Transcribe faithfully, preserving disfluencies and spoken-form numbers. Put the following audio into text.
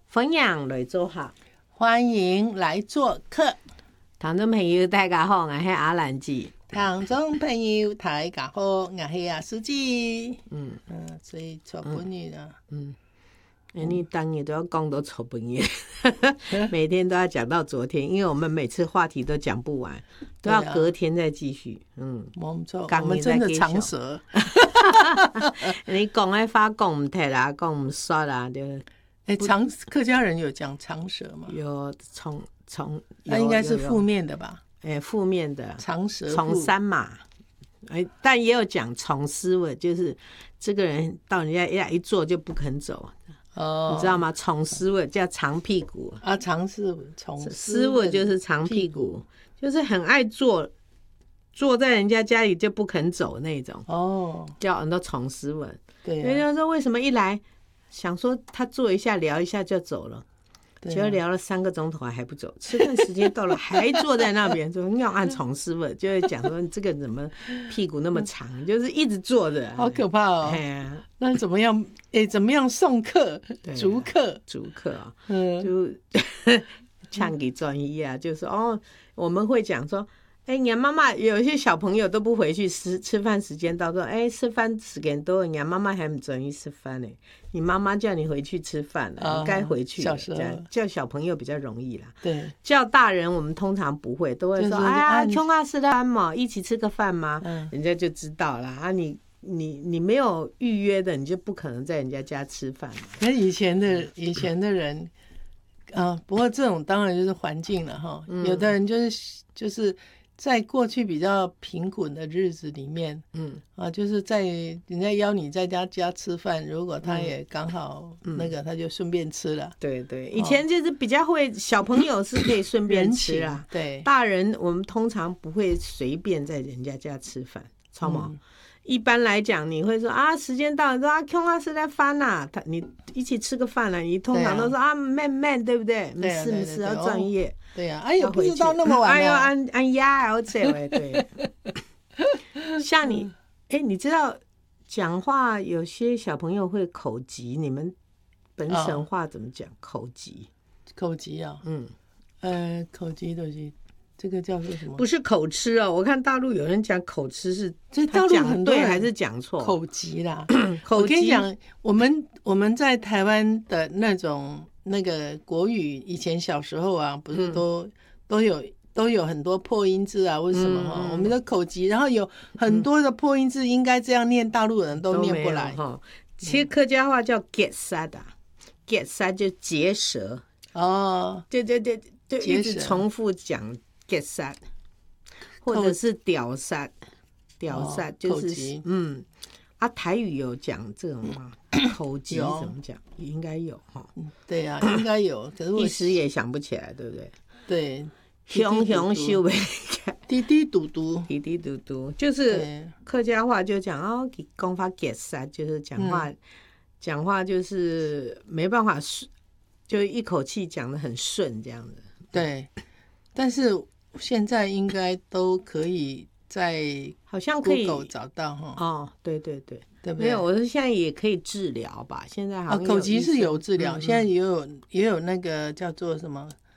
分享来做客， 欢迎来做客。 听众朋友大家好，我是阿兰姐。 听众朋友大家好，我是阿书记。 嗯嗯，所以做本日啊， 嗯，你当然都要讲到错本日，每天都要讲到昨天，因为我们每次话题都讲不完，都要隔天再继续。嗯， 没错，我们真的长舌。 你讲爱发讲唔听啦，讲唔说啦，就哎，长客家人有讲长舌吗？ 有从从， 那应该是负面的吧？ 哎，负面的长舌从三马，哎，但也有讲从思维，就是这个人到人家一一坐就不肯走。哦，你知道吗？从思维叫长屁股啊，长是从思维就是长屁股，就是很爱坐，坐在人家家里就不肯走那种。哦，叫很多从思维。对、啊，人家说为什么一来想说他坐一下聊一下就走了，结果、啊、聊了三个钟头还不走，吃饭时间到了还坐在那边，说要按从思维，就会讲说你这个怎么屁股那么长，就是一直坐着， 好可怕哦。啊、那怎么样？哎，怎么样送客？逐客， 逐客啊，嗯，就唱给专一啊，就说哦，我们会讲说，哎，你妈妈有些小朋友都不回去吃吃饭时间到，说哎，吃饭时间到，你妈妈还不专一吃饭呢，你妈妈叫你回去吃饭了，啊、你该回去了。小时候叫小朋友比较容易啦，对，叫大人我们通常不会，都会说，哎呀，穷啊吃饭嘛，一起吃个饭嘛，嗯、人家就知道了啊你。你你没有预约的，你就不可能在人家家吃饭。 那以前的以前的人，啊，不过这种当然就是环境了哈。嗯、有的人就是就是在过去比较贫苦的日子里面，嗯啊，就是在人家邀你在家家吃饭，如果他也刚好那个，嗯、他就顺便吃了。 对对，以前就是比较会，小朋友是可以顺便吃啦。对，大人我们通常不会随便在人家家吃饭，超吗？嗯一般来讲，你会说啊，时间到了，说啊，空啊是在翻呐，他你一起吃个饭了，你通常都说啊，慢慢，对不对？没事没事，要专业。 对呀，哎呦，不知道那么晚， 哎呦，按按压要这位对。像你，哎，你知道讲话有些小朋友会口疾，你们本省话怎么讲？口疾？ 口疾啊，嗯，呃，口疾就是。这个叫做什么？ 不是口吃哦，我看大陆有人讲口吃是，这大陆很对还是讲错？ 口疾啦，口疾。我跟你讲，我们我们在台湾的那种那个国语，以前小时候啊，不是都、嗯、都有都有很多破音字啊，为什么哈？嗯、我们的口疾，然后有很多的破音字，应该这样念，大陆人都念不来哈。 其实客家话叫 get sad 啊 ，get sad 就结舌哦，对对对对，一直重复讲。get sad， 或者是屌 sad， 屌 sad 就是、哦、嗯啊，台语有讲这种吗？口疾怎么讲？应该有哈。 对啊，应该有，可是我一时也想不起来，对不对？ 对， 熊熊修呗， 滴滴嘟嘟， 滴滴嘟嘟，就是客家话就讲哦，讲法 get sad， 就是讲话讲、嗯、话就是没办法顺，就一口气讲得很顺这样的。 对，但是。现在应该都可以在好像可以 Google 找到哈。 哦，对对对， 对不对？ 没有，我说现在也可以治疗吧。现在好像、 啊、口疾是有治疗，嗯、现在也有也有那个叫做什么